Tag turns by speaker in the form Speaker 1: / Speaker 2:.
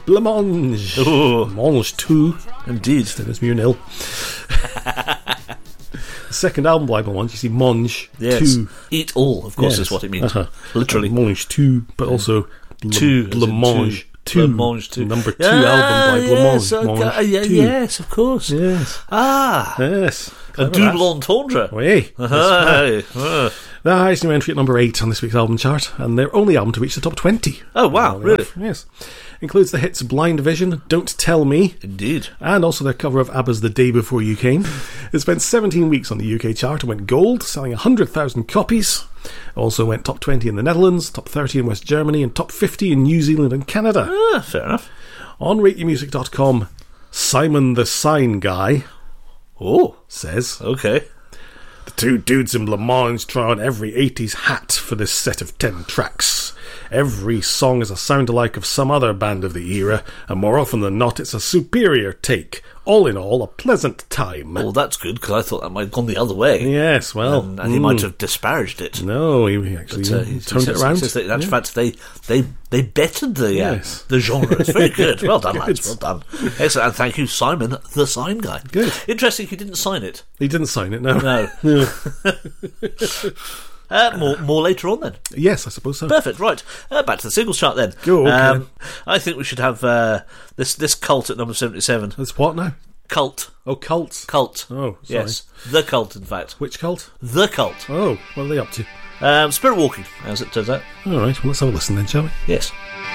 Speaker 1: Blancmange.
Speaker 2: Oh.
Speaker 1: Mange 2.
Speaker 2: Indeed.
Speaker 1: Instead of Munil. The second album by Blancmange, you see Mange 2.
Speaker 2: Eat all, of course, is what it means. Literally.
Speaker 1: Mange 2, but also Blancmange 2.
Speaker 2: Blancmange 2.
Speaker 1: Number 2 album by Blancmange.
Speaker 2: Yes, yes, of course.
Speaker 1: Yes.
Speaker 2: Yes. A double entendre.
Speaker 1: Oui. The highest new entry at number 8 on this week's album chart, and their only album to reach the top 20.
Speaker 2: Oh, wow, really?
Speaker 1: Yes. Includes the hits Blind Vision, Don't Tell Me.
Speaker 2: Indeed.
Speaker 1: And also their cover of ABBA's The Day Before You Came. It spent 17 weeks on the UK chart and went gold, selling 100,000 copies. Also went top 20 in the Netherlands, top 30 in West Germany, and top 50 in New Zealand and Canada.
Speaker 2: Fair enough.
Speaker 1: On RateYourMusic.com, Simon the Sign Guy says,
Speaker 2: Okay.
Speaker 1: The two dudes in Blancmange try on every 80s hat for this set of 10 tracks. Every song is a sound-alike of some other band of the era, and more often than not, it's a superior take. All in all, a pleasant time.
Speaker 2: Well, that's good, because I thought that might have gone the other way.
Speaker 1: Yes, well...
Speaker 2: And he might have disparaged it.
Speaker 1: No, he actually turned it around.
Speaker 2: In fact, they bettered the genre. It's very good. Well done, lads. Well done. Excellent. And thank you, Simon, the sign guy.
Speaker 1: Good.
Speaker 2: Interesting, he didn't sign it.
Speaker 1: He didn't sign it, no.
Speaker 2: No. More later on, then.
Speaker 1: Yes, I suppose so.
Speaker 2: Perfect. Right. Back to the singles chart, then.
Speaker 1: Go, okay.
Speaker 2: I think we should have this Cult at number 77.
Speaker 1: It's what now?
Speaker 2: Cult.
Speaker 1: Oh, Cult.
Speaker 2: Cult.
Speaker 1: Oh, sorry.
Speaker 2: Yes. The Cult, in fact.
Speaker 1: Which Cult?
Speaker 2: The Cult.
Speaker 1: Oh, what are they up to?
Speaker 2: Spirit Walking, as it turns out.
Speaker 1: All right, well, let's have a listen then, shall we?
Speaker 2: Yes.